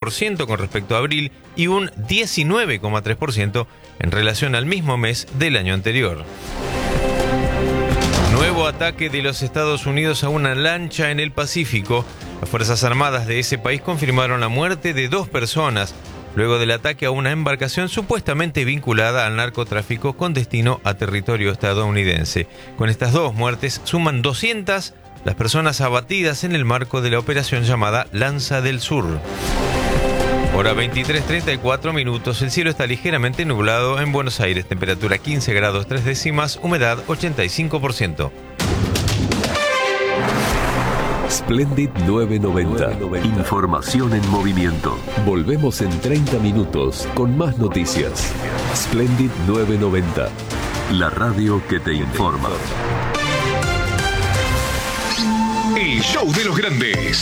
7% con respecto a abril y un 19,3% en relación al mismo mes del año anterior. Nuevo ataque de los Estados Unidos a una lancha en el Pacífico. Las Fuerzas Armadas de ese país confirmaron la muerte de 2 personas luego del ataque a una embarcación supuestamente vinculada al narcotráfico con destino a territorio estadounidense. Con estas 2 muertes suman 200 las personas abatidas en el marco de la operación llamada Lanza del Sur. Hora 23:34 minutos. El cielo está ligeramente nublado en Buenos Aires. Temperatura 15 grados 3 décimas. Humedad 85%. Splendid 990. Información en movimiento. Volvemos en 30 minutos con más noticias. Splendid 990. La radio que te informa. El show de los grandes.